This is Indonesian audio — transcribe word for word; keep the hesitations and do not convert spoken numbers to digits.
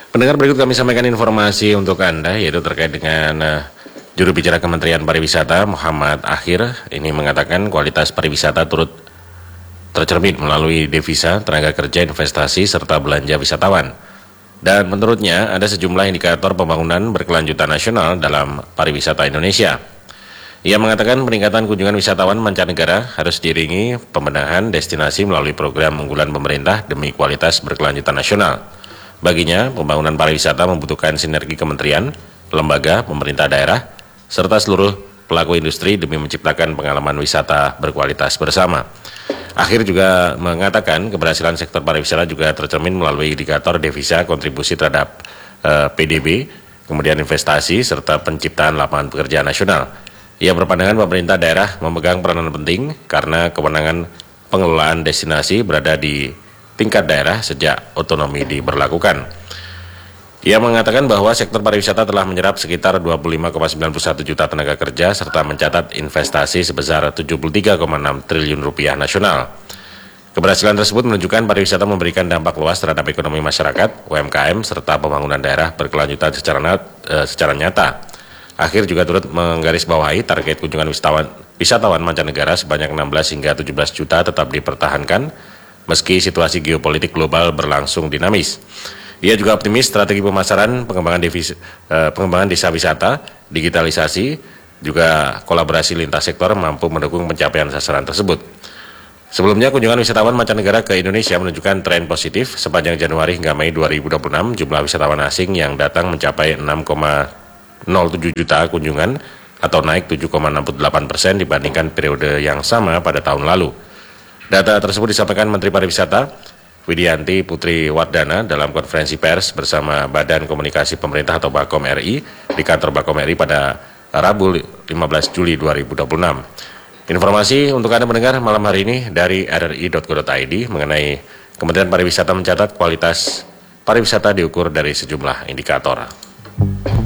Pendengar, berikut kami sampaikan informasi untuk Anda, yaitu terkait dengan uh, juru bicara Kementerian Pariwisata Muhammad Akhir. Ini mengatakan kualitas pariwisata turut tercermin melalui devisa, tenaga kerja, investasi, serta belanja wisatawan. Dan menurutnya ada sejumlah indikator pembangunan berkelanjutan nasional dalam pariwisata Indonesia. Ia mengatakan peningkatan kunjungan wisatawan mancanegara harus diiringi pembenahan destinasi melalui program unggulan pemerintah demi kualitas berkelanjutan nasional. Baginya, pembangunan pariwisata membutuhkan sinergi kementerian, lembaga, pemerintah daerah, serta seluruh pelaku industri demi menciptakan pengalaman wisata berkualitas bersama. Akhir juga mengatakan keberhasilan sektor pariwisata juga tercermin melalui indikator devisa, kontribusi terhadap eh, P D B, kemudian investasi, serta penciptaan lapangan pekerjaan nasional. Ia berpandangan pemerintah daerah memegang peranan penting karena kewenangan pengelolaan destinasi berada di tingkat daerah sejak otonomi diberlakukan. Ia mengatakan bahwa sektor pariwisata telah menyerap sekitar dua puluh lima koma sembilan satu juta tenaga kerja serta mencatat investasi sebesar tujuh puluh tiga koma enam triliun rupiah nasional. Keberhasilan tersebut menunjukkan pariwisata memberikan dampak luas terhadap ekonomi masyarakat, U M K M, serta pembangunan daerah berkelanjutan secara, uh, secara nyata. Akhir juga turut menggarisbawahi target kunjungan wisatawan, wisatawan mancanegara sebanyak enam belas hingga tujuh belas juta tetap dipertahankan meski situasi geopolitik global berlangsung dinamis. Ia juga optimis strategi pemasaran, pengembangan, devis, eh, pengembangan desa wisata, digitalisasi, juga kolaborasi lintas sektor mampu mendukung pencapaian sasaran tersebut. Sebelumnya, kunjungan wisatawan mancanegara ke Indonesia menunjukkan tren positif. Sepanjang Januari hingga Mei dua ribu dua puluh enam, jumlah wisatawan asing yang datang mencapai enam koma nol tujuh juta kunjungan atau naik tujuh koma enam delapan persen dibandingkan periode yang sama pada tahun lalu. Data tersebut disampaikan Menteri Pariwisata Widianti Putri Wardana dalam konferensi pers bersama Badan Komunikasi Pemerintah atau Bakom R I di kantor Bakom R I pada Rabu lima belas Juli dua ribu dua puluh enam. Informasi untuk Anda mendengar malam hari ini dari r r i titik co titik i d mengenai Kementerian Pariwisata mencatat kualitas pariwisata diukur dari sejumlah indikator.